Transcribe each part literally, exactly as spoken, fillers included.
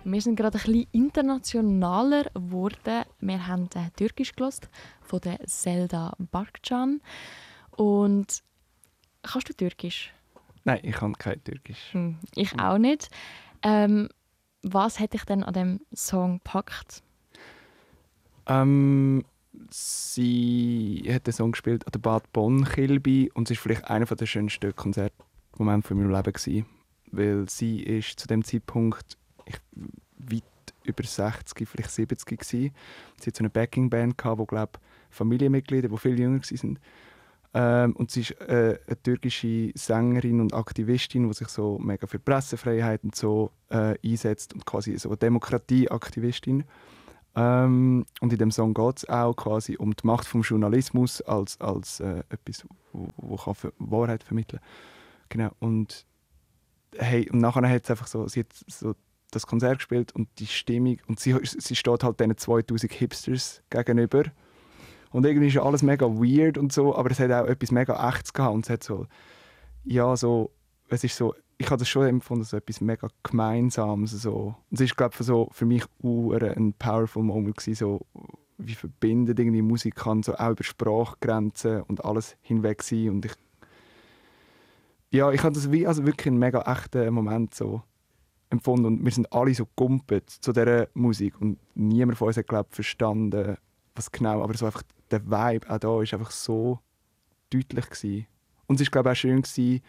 Wir sind gerade ein bisschen internationaler geworden. Wir haben äh, Türkisch gehört von der Selda Barkcan. Und kannst du Türkisch? Nein, ich kann kein Türkisch. Hm, ich auch nicht. Ähm, was hat dich denn an dem Song gepackt? Ähm, sie hat den Song gespielt an der Bad Bonn-Kilby und es war vielleicht einer der schönsten Konzertmomente von meinem Leben gewesen, weil sie ist zu dem Zeitpunkt ich, weit über sechzig, vielleicht siebzig gewesen. Sie hat so eine Backing-Band gehabt, wo glaube Familienmitglieder, die viel jünger waren. Ähm, und sie ist äh, eine türkische Sängerin und Aktivistin, die sich so mega für Pressefreiheit und so äh, einsetzt und quasi so eine Demokratieaktivistin. Ähm, und in dem Song geht es auch quasi um die Macht des Journalismus als, als äh, etwas, wo, wo kann für Wahrheit vermitteln kann. Genau. Und, hey, und nachher hat es einfach so, sie hat so das Konzert gespielt und die Stimmung und sie, sie steht halt diesen zweitausend Hipsters gegenüber. Und irgendwie ist alles mega weird und so, aber es hat auch etwas mega Echtes gehabt und es hat so, ja, so, es ist so, ich habe das schon empfunden, so etwas mega Gemeinsames, so. Und es ist, glaube ich, so für mich auch ein powerful Moment gewesen, so, wie verbindet irgendwie Musik kann, so auch über Sprachgrenzen und alles hinweg sein und ich, ja, ich habe das wie, also wirklich einen mega echten Moment so empfunden und wir sind alle so gumpet zu dieser Musik und niemand von uns hat, glaube ich, verstanden, was genau, aber so einfach der Vibe auch da war einfach so deutlich gewesen. Und es war, glaube ich, auch schön gewesen,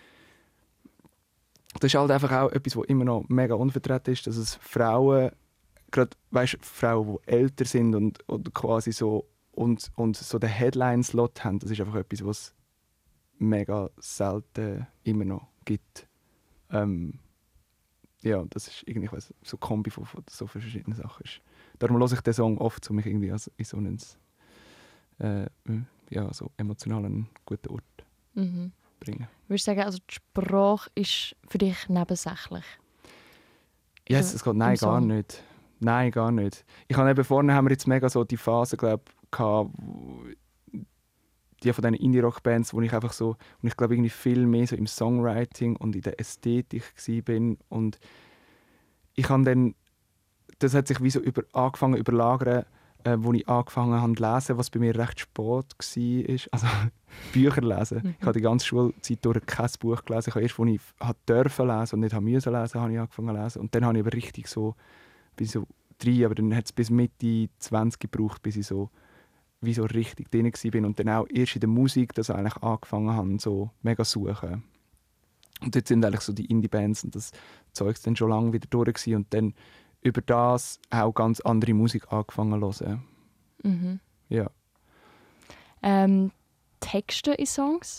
das ist halt einfach auch etwas, was immer noch mega unvertreten ist, dass es Frauen, gerade weißt, Frauen, die älter sind und, und quasi so und, und so den Headline-Slot haben, das ist einfach etwas, was es mega selten immer noch gibt. Ähm, ja, das ist irgendwie weiss, so eine Kombi von, von so verschiedenen Sachen. Ist. Darum höre ich den Song oft, um mich irgendwie also in so einen äh, ja, so emotionalen, guten Ort Mhm. bringen. Würdest du sagen, also die Sprache ist für dich nebensächlich? Yes, es geht, nein, gar nicht. Nein, gar nicht. Ich habe eben vorne haben wir jetzt mega so die Phase, glaube ich, die von diesen Indie-Rock-Bands, wo ich einfach so, und ich glaube irgendwie viel mehr so im Songwriting und in der Ästhetik bin und ich habe dann, das hat sich wie so über, angefangen zu überlagern, äh, wo ich angefangen habe zu lesen, was bei mir recht spät war. Also Bücher lesen. Mhm. Ich habe die ganze Schulzeit durch kein Buch gelesen. Ich habe erst, als ich durfte lesen und nicht musste lesen, habe ich angefangen zu lesen. Und dann habe ich aber richtig so, bis so drei, aber dann hat es bis Mitte zwanzig gebraucht, bis ich so wie so richtig drin war. Und dann auch erst in der Musik, dass ich eigentlich angefangen habe, so mega zu suchen. Und dort sind eigentlich so die Indie-Bands und das Zeug dann schon lange wieder durch gewesen. Und dann über das auch ganz andere Musik angefangen zu hören. Mhm. Ja. Ähm, Texte in Songs?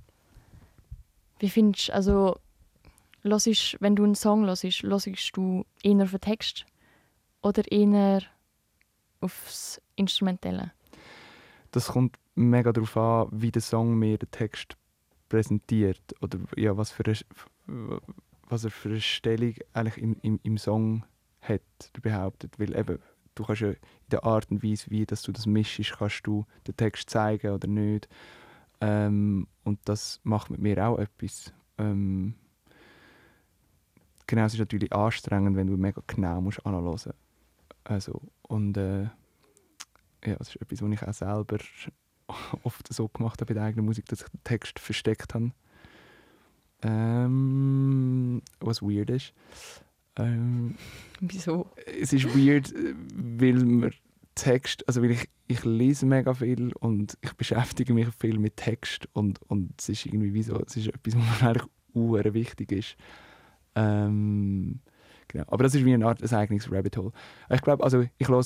Wie findest du, also hörst, wenn du einen Song hörst, hörst du eher auf den Text oder eher aufs Instrumentelle? Das kommt mega darauf an, wie der Song mir den Text präsentiert oder ja, was, für eine, was er für eine Stellung eigentlich im, im, im Song hat, behauptet. Weil eben, du kannst ja in der Art und Weise, wie dass du das mischst, kannst du den Text zeigen oder nicht. Ähm, und das macht mit mir auch etwas. Ähm, genau, es ist natürlich anstrengend, wenn du mega genau musst anhören musst. Also, und äh, ja, das ist etwas, was ich auch selber oft so gemacht habe bei der eigenen Musik, dass ich den Text versteckt habe. Ähm, was weird ist. Ähm, Wieso? Es ist weird, weil man Text, also weil ich, ich lese mega viel und ich beschäftige mich viel mit Text und, und es ist irgendwie wie so, es ist etwas, was mir eigentlich sehr wichtig ist. Ähm, genau. Aber das ist wie eine Art ein eigenes Rabbit Hole. Ich glaube, also ich höre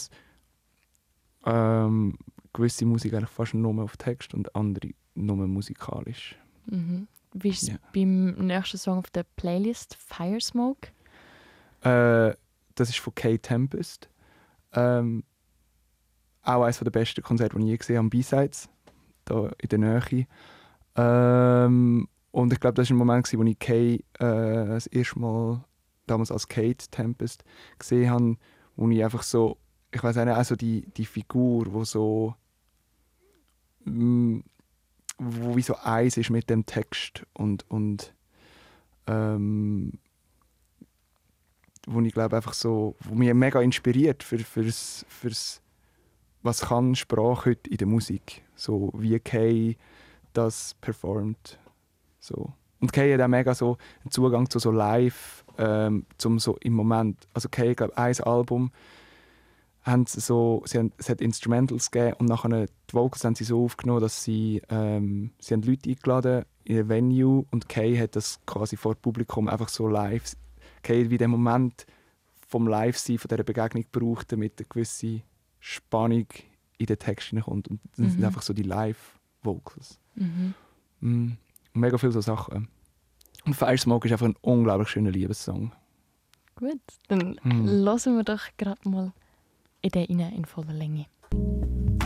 ähm, gewisse Musik eigentlich fast nur auf Text und andere nur musikalisch. Mhm. Wie ist es Ja. beim nächsten Song auf der Playlist Fire Smoke? Äh, das ist von Kay Tempest. Ähm, auch eines der besten Konzerte, die ich je gesehen habe, B-Sides, da in der Nähe. Ähm, und ich glaube, das war ein Moment, wo ich Kay äh, das erste Mal damals als Kate Tempest gesehen habe, wo ich einfach so, ich weiß nicht, also die, die Figur, wo so mh, wo wie so eins ist mit dem Text und, und ähm, wo ich glaube einfach so, wo mich mega inspiriert für, fürs, fürs was kann Sprache heute in der Musik, so wie Kay das performt, so. Und Kay hat auch mega so einen Zugang zu so Live, ähm, zum so im Moment, also Kay, glaube ein Album haben sie so, sie haben, es hat Instrumentals gegeben und nachher die Vocals haben sie so aufgenommen, dass sie, ähm, sie haben Leute eingeladen in ein Venue und Kay hat das quasi vor Publikum einfach so live, Kay hat wie den Moment vom Live-Sein, von dieser Begegnung gebraucht, damit eine gewisse Spannung in den Text hineinkommt. Und das mhm. sind einfach so die Live-Vocals. Mhm. Mm, mega viele so Sachen. Und «Fire Smoke» ist einfach ein unglaublich schöner Liebessong. Gut, dann mhm. hören wir doch gerade mal in den rein in voller Länge.